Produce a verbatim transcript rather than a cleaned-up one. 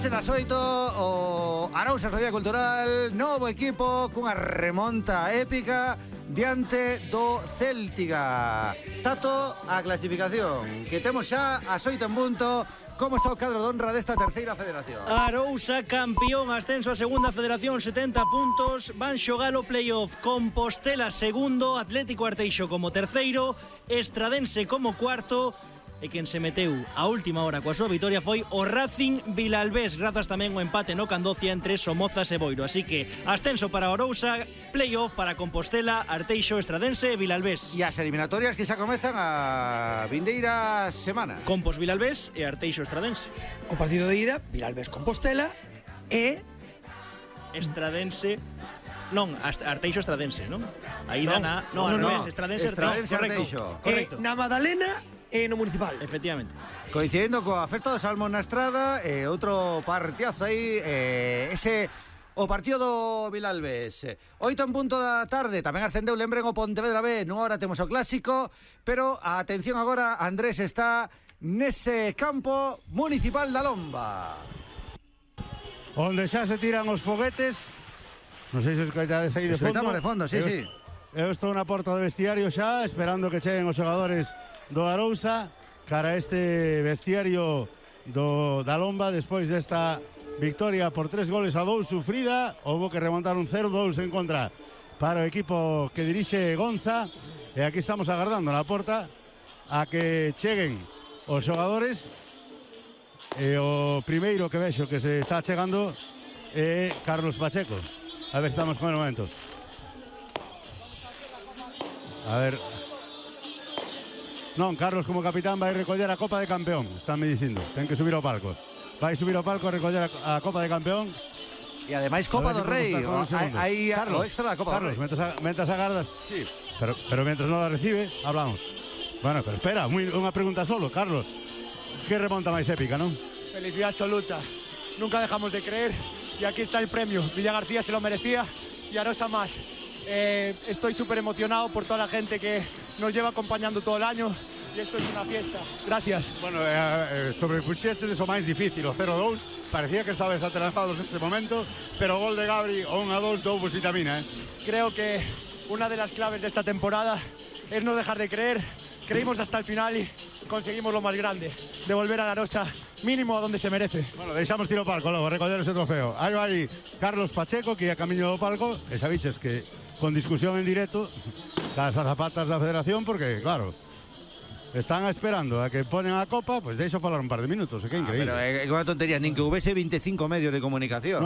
Das oito, o Arousa Sociedade Cultural, novo equipo cunha remonta épica diante do Céltiga. Tato, a clasificación, que temos xa as oito en punto. Como está o cadro de honra desta terceira federación? Arousa campeón, ascenso a segunda federación, setenta puntos. Van xogar o playoff. Compostela segundo, Atlético Arteixo como terceiro, Estradense como cuarto. E quen se meteu a última hora coa súa vitoria foi o Racing Vilalbés, grazas tamén o empate no Candocia entre Somozas e Boiro. Así que ascenso para Arousa, playoff para Compostela, Arteixo, Estradense e Vilalbés. E as eliminatorias que xa comezan a vindeira semana. Compos Vilalbés e Arteixo Estradense. O partido de ida, Vilalbés Compostela e Estradense. Non, Arteixo Estradense, non? A ida non, na, non, no, al revés, no. Estradense, Estradense correcto, Arteixo. Correcto. E na Madalena e no Municipal. Efectivamente. Coincidendo coa festa do Salmón na Estrada, e outro partidazo aí, eh, ese o partido do Vilalbés. Oito en punto da tarde, tamén ascendeu, lembren, o Pontevedra B. Nunha hora temos o clásico, pero atención agora, Andrés está nese campo municipal da Lomba, onde xa se tiran os foguetes. Non sei se os coitades aí de fondo. Escoitamos de fondo, sí, eu, sí. Eu estou na porta do vestiario xa, esperando que cheguen os xogadores do Arousa cara a este vestiario do da Lomba despois desta victoria por tres goles a dous sufrida. Houbo que remontar un cero dous en contra para o equipo que dirixe Gonza, e aquí estamos agardando na porta a que cheguen os xogadores. E o primeiro que vexo que se está chegando é Carlos Pacheco. A ver, estamos con el momento. A ver. Non, Carlos como capitán vai recoller a Copa de Campeón. Están me dicindo, ten que subir ao palco. Vai subir ao palco a recoller a, a Copa de Campeón. E ademais Copa do Rei. Aí o extra da Copa Carlos, do Rei. Carlos, mentras agardas. Sí. Pero, pero mientras non la recibe, hablamos. Bueno, pero espera, muy, unha pregunta solo, Carlos. Que remonta máis épica, non? Felicidad absoluta. Nunca dejamos de creer. Y aquí está el premio. Villa García se lo merecía y Arousa más. Eh, estoy súper emocionado por toda la gente que nos lleva acompañando todo el año y esto es una fiesta. Gracias. Bueno, eh, eh, sobrepuxeches o máis difícil, o cero dous. Parecía que estabais atrasados en ese momento, pero o gol de Gabri, o un a dos, dou vos vitamina, eh? Creo que una de las claves de esta temporada es no dejar de creer. Creímos hasta el final y conseguimos lo más grande, devolver a Arousa mínimo a donde se merece. Bueno, deixamos tiro palco logo, recoller ese trofeo. Aí vai Carlos Pacheco, que é a camiño do palco, e sabiches que con discusión en directo das azafatas da federación, porque, claro, están esperando a que ponen a copa, pois pues deixo falar un par de minutos, que é increíble. Ah, pero é unha tontería, nin que houvese veinticinco medios de comunicación.